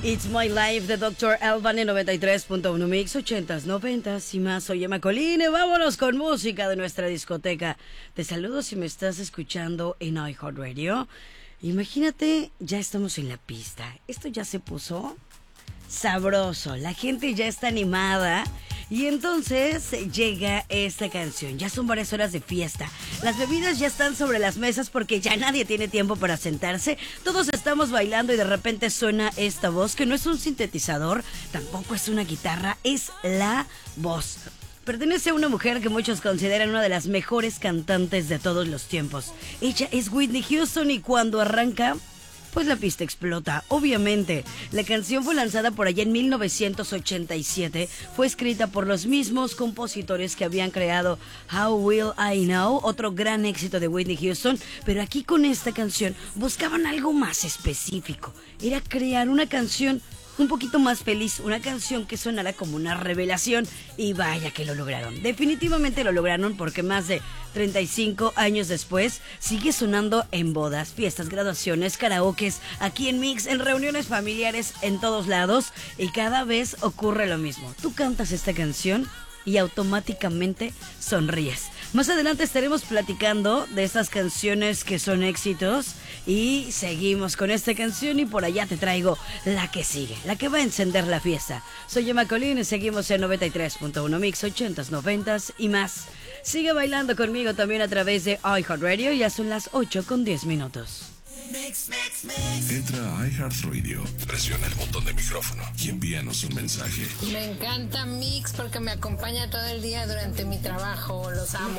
It's My Life de Dr. Alban en 93.1 Mix, 80s, 90s y más. Soy Emma Colline, vámonos con música de nuestra discoteca. Te saludo si me estás escuchando en iHeartRadio. Imagínate, ya estamos en la pista. Esto ya se puso sabroso, la gente ya está animada. Y entonces llega esta canción. Ya son varias horas de fiesta. Las bebidas ya están sobre las mesas porque ya nadie tiene tiempo para sentarse. Todos estamos bailando y de repente suena esta voz que no es un sintetizador, tampoco es una guitarra, es la voz. Pertenece a una mujer que muchos consideran una de las mejores cantantes de todos los tiempos. Ella es Whitney Houston y cuando arranca, pues la pista explota. Obviamente, la canción fue lanzada por allá en 1987. Fue escrita por los mismos compositores que habían creado How Will I Know, otro gran éxito de Whitney Houston. Pero aquí con esta canción buscaban algo más específico. Era crear una canción un poquito más feliz, una canción que sonara como una revelación, y vaya que lo lograron. Definitivamente lo lograron porque más de 35 años después sigue sonando en bodas, fiestas, graduaciones, karaokes, aquí en Mix, en reuniones familiares, en todos lados, y cada vez ocurre lo mismo. Tú cantas esta canción y automáticamente sonríes. Más adelante estaremos platicando de estas canciones que son éxitos y seguimos con esta canción y por allá te traigo la que sigue, la que va a encender la fiesta. Soy Emma Colín y seguimos en 93.1 Mix, 80s, 90s y más. Sigue bailando conmigo también a través de iHeartRadio, ya son las 8:10. Entra a iHeartRadio, presiona el botón de micrófono y envíanos un mensaje. Me encanta Mix porque me acompaña todo el día durante mi trabajo. Los amo.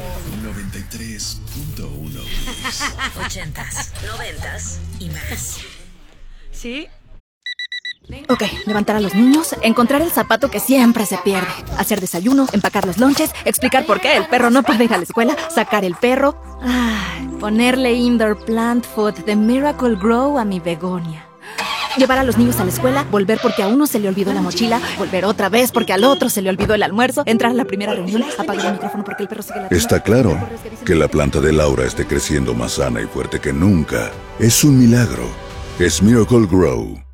93.1 Mix. 80s, 90s y más. ¿Sí? Ok, levantar a los niños, encontrar el zapato que siempre se pierde, hacer desayuno, empacar los lonches, explicar por qué el perro no puede ir a la escuela, sacar el perro, ponerle indoor plant food de Miracle Grow a mi begonia. Llevar a los niños a la escuela, volver porque a uno se le olvidó la mochila, volver otra vez porque al otro se le olvidó el almuerzo, entrar a la primera reunión, apagar el micrófono porque el perro sigue la... Está claro que la planta de Laura esté creciendo más sana y fuerte que nunca. Es un milagro. Es Miracle Grow.